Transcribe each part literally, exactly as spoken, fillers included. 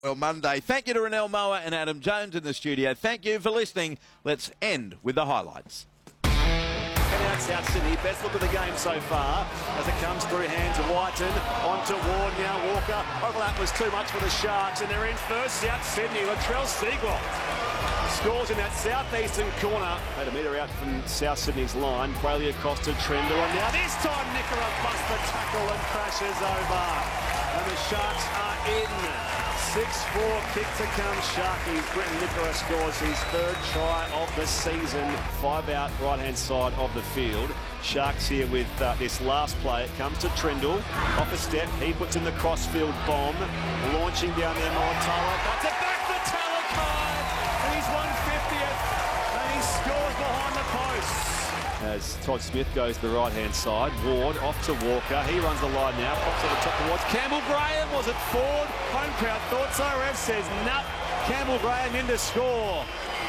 Well, Monday. Thank you to Renell Moa and Adam Jones in the studio. Thank you for listening. Let's end with the highlights. And out South Sydney, best look of the game so far as it comes through hands of Whiten onto Ward, now Walker. Overlap was too much for the Sharks and they're in first. South Sydney, Latrell Seagull scores in that southeastern corner. About a metre out from South Sydney's line. Brayley across to Trendle, and now this time Nicola busts the tackle and crashes over. And the Sharks are in. six four kick to come Sharkies. Britton Nicola scores his third try of the season. Five out right-hand side of the field. Sharks here with uh, this last play. It comes to Trendle. Off a step. He puts in the crossfield bomb. Launching down there, Moatala. That's it back for Talakai. And he's one fiftieth. And he scores behind the posts. As Todd Smith goes to the right-hand side. Ward off to Walker. He runs the line now. Pops to the top towards Campbell Graham. Was it Ford? Home crowd thought so. Rev says, nut. Campbell Graham in to score.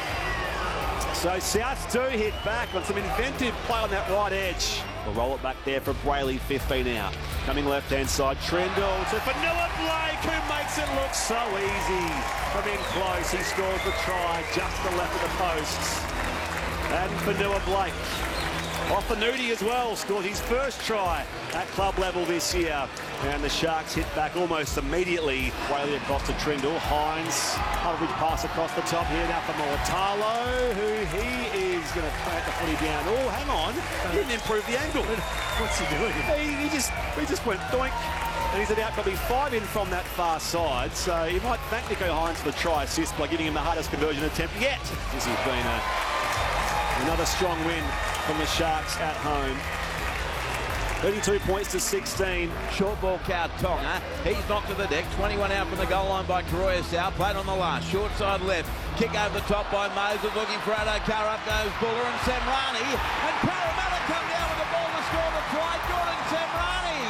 So Souths do hit back on some inventive play on that right edge. We'll roll it back there for Brayley, fifteen out. Coming left-hand side, Trendle to Vanilla Blake, who makes it look so easy. From in close, he scores the try just to the left of the posts. And Vanilla Blake, off the nudie as well, scores his first try at club level this year. And the Sharks hit back almost immediately. Brayley across to Trendle. Hines, average pass across the top here now for Moatalo, who he is going to plant the footy down. Oh, hang on, he didn't improve the angle. What's he doing? He, he just he just went doink. And he's about probably five in from that far side. So you might thank Nico Hines for the try assist by giving him the hardest conversion attempt yet. This has been a, another strong win from the Sharks at home. thirty-two points to sixteen. Short ball count Tonga. He's knocked to the deck. twenty-one out from the goal line by Karoya South. Played on the last. Short side left. Kick over the top by Moses. Looking for Adokar. Up goes Buller and Semrani. And Parramatta come down with the ball to score the try. Jordan Semrani.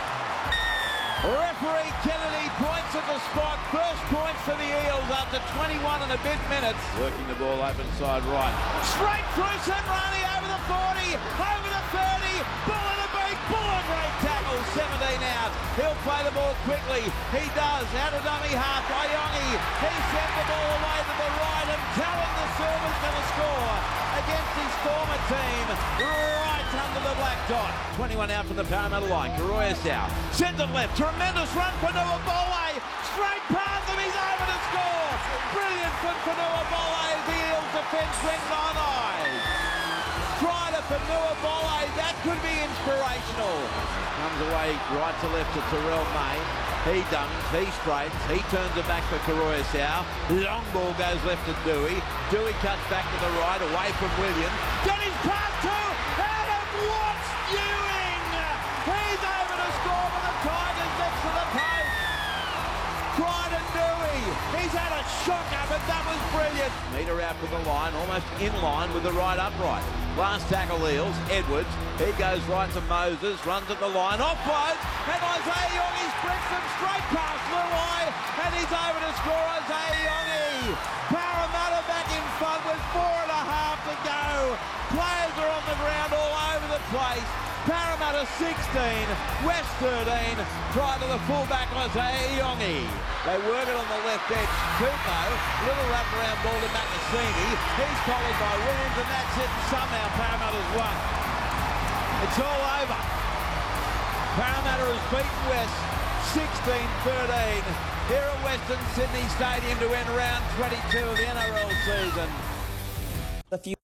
Referee Kennedy points at the spot. First points for the Eels after twenty-one and a bit minutes. Working the ball open side right. Straight through Semrani over the forty. Over the thirty. Buller to beat. Buller, great tackle. seventeen out. He'll play the ball quickly. He does. Out of dummy half. Iongi. He sends the ball away to the right. And Talon the Silver's going to score against his former team. Right under the black dot. twenty-one out from the Parramatta line. Karoya South. Sends it left. Tremendous run for Nuabole. Straight past him. He's over to score. Brilliant foot for Nuabole. The Eels defence wins on eyes. Try to for Nuabole. That could be inspirational. Comes away right to left to Terrell May. He dunks, he straightens, he turns it back for Karoya South. Long ball goes left to Dewey. Dewey cuts back to the right, away from Williams. Got his pass to Adam Watts Ewing. He's over to score for the Tigers next to the post. Crichton Dewey. He's had a shocker, but that was brilliant. Metre out from the line, almost in line with the right upright. Last tackle Eels, Edwards. He goes right to Moses, runs at the line, offloads, and Isaiah Yongi sprints him straight past Luai, and he's over to score Isaiah Yongi. Parramatta back in front with four and a half to go. Players are on the ground all over the place. Parramatta sixteen, West thirteen, try to the fullback Isaiah Yongi. They work it on the left edge. Tupou, little wraparound ball to Matasini. He's followed by Williams, and that's it. Somehow Parramatta's won. It's all over. Parramatta has beaten West sixteen thirteen here at Western Sydney Stadium to end round twenty-two of the N R L season. A few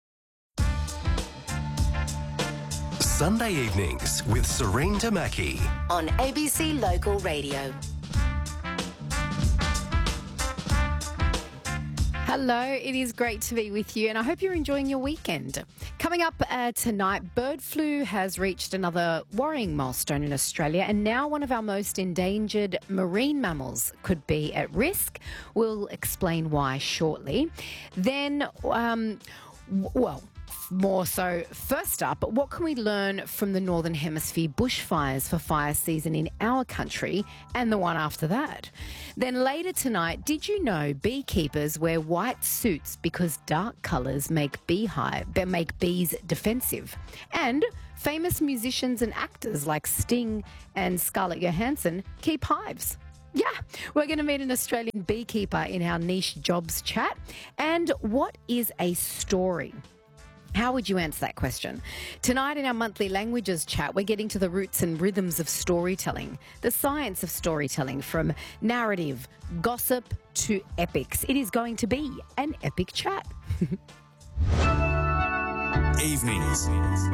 Sunday evenings with Serene Tamaki on A B C Local Radio. Hello, it is great to be with you and I hope you're enjoying your weekend. Coming up uh, tonight, bird flu has reached another worrying milestone in Australia and now one of our most endangered marine mammals could be at risk. We'll explain why shortly. Then, um, w- well... More so, first up, what can we learn from the Northern Hemisphere bushfires for fire season in our country and the one after that? Then later tonight, did you know beekeepers wear white suits because dark colours make beehive, make bees defensive? And famous musicians and actors like Sting and Scarlett Johansson keep hives. Yeah, we're going to meet an Australian beekeeper in our niche jobs chat. And what is a story? How would you answer that question? Tonight in our monthly languages chat, we're getting to the roots and rhythms of storytelling, the science of storytelling, from narrative, gossip to epics. It is going to be an epic chat. Evenings.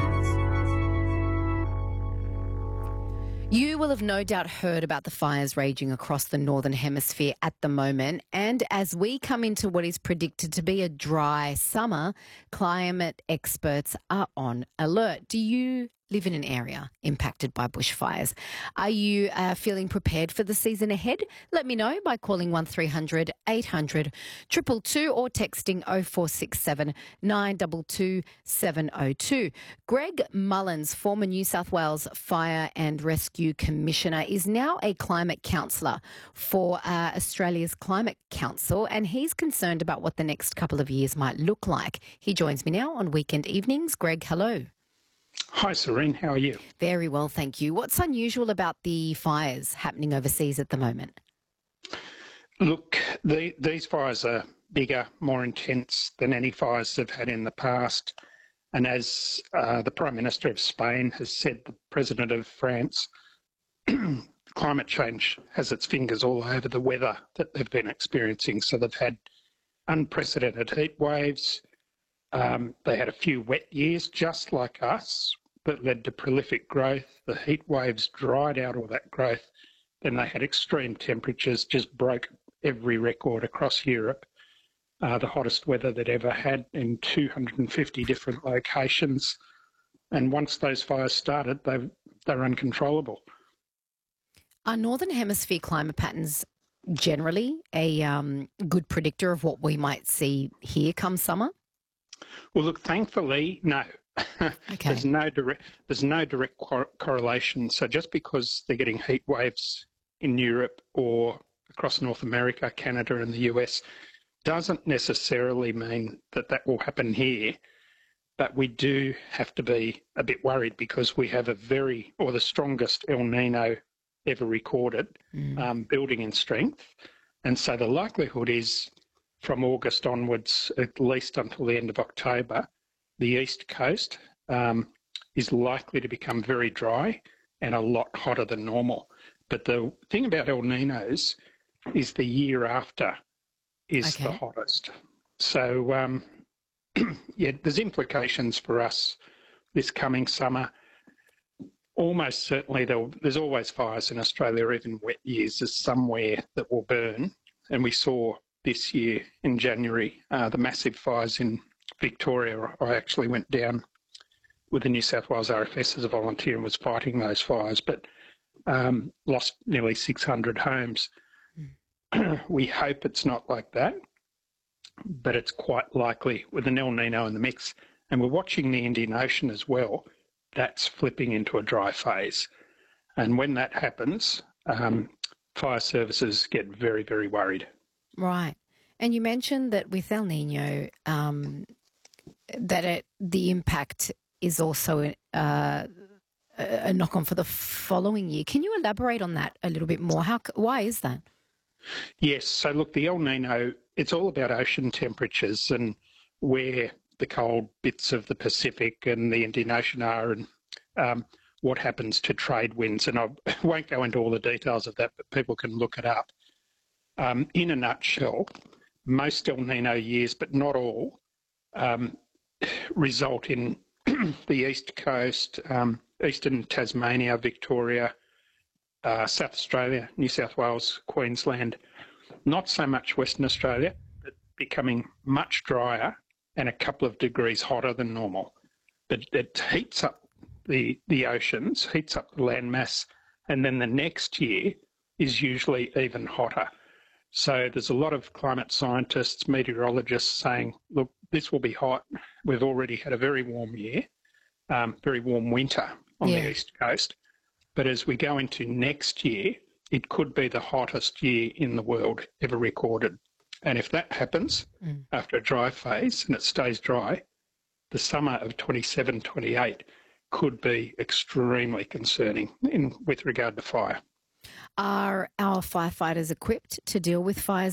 You will have no doubt heard about the fires raging across the Northern Hemisphere at the moment. And as we come into what is predicted to be a dry summer, climate experts are on alert. Do you live in an area impacted by bushfires? Are you uh, feeling prepared for the season ahead? Let me know by calling one three hundred eight hundred two two two or texting oh four six seven nine two two seven oh two. Greg Mullins, former New South Wales Fire and Rescue Commissioner, is now a climate counsellor for uh, Australia's Climate Council, and he's concerned about what the next couple of years might look like. He joins me now on Weekend Evenings. Greg, hello. Hi, Serene. How are you? Very well, thank you. What's unusual about the fires happening overseas at the moment? Look, the, these fires are bigger, more intense than any fires they've had in the past. And as uh, the Prime Minister of Spain has said, the President of France, climate change has its fingers all over the weather that they've been experiencing. So they've had unprecedented heat waves. Um, they had a few wet years, just like us, that led to prolific growth. The heat waves dried out all that growth. Then they had extreme temperatures, just broke every record across Europe. Uh, the hottest weather they'd ever had in two hundred fifty different locations. And once those fires started, they, they were uncontrollable. Are Northern Hemisphere climate patterns generally a um, good predictor of what we might see here come summer? Well, look, thankfully, no. Okay. There's no direct, there's no direct cor- correlation. So just because they're getting heat waves in Europe or across North America, Canada and the U S doesn't necessarily mean that that will happen here. But we do have to be a bit worried because we have a very, or the strongest El Nino ever recorded, mm. um, building in strength. And so the likelihood is from August onwards, at least until the end of October, the east coast um, is likely to become very dry and a lot hotter than normal. But the thing about El Ninos is the year after is okay. the hottest. So, um, yeah, there's implications for us this coming summer. Almost certainly there'll, there's always fires in Australia, even wet years. There's somewhere that will burn. And we saw this year in January uh, the massive fires in Victoria. I actually went down with the New South Wales R F S as a volunteer and was fighting those fires, but um, lost nearly six hundred homes. Mm. We hope it's not like that, but it's quite likely with an El Nino in the mix. And we're watching the Indian Ocean as well. That's flipping into a dry phase. And when that happens, um, fire services get very, very worried. Right. And you mentioned that with El Nino, um, that it, the impact is also uh, a knock-on for the following year. Can you elaborate on that a little bit more? How? Why is that? Yes. So, look, the El Nino, it's all about ocean temperatures and where the cold bits of the Pacific and the Indian Ocean are and um, what happens to trade winds. And I won't go into all the details of that, but people can look it up. Um, in a nutshell, most El Nino years, but not all, um, result in the East Coast, um, Eastern Tasmania, Victoria, uh, South Australia, New South Wales, Queensland, not so much Western Australia, but becoming much drier and a couple of degrees hotter than normal. But it heats up the, the oceans, heats up the landmass, and then the next year is usually even hotter. So there's a lot of climate scientists, meteorologists saying, look, this will be hot. We've already had a very warm year, um, very warm winter on yeah. the East Coast. But as we go into next year, it could be the hottest year in the world ever recorded. And if that happens mm. after a dry phase and it stays dry, the summer of twenty-seven twenty-eight could be extremely concerning in with regard to fire. Are our firefighters equipped to deal with fires